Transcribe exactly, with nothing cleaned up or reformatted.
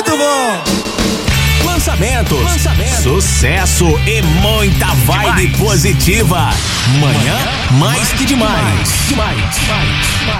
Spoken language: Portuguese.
muito bom. Lançamentos, Lançamentos, sucesso e muita vibe demais. Positiva. Manhã mais que demais. Demais, demais, demais.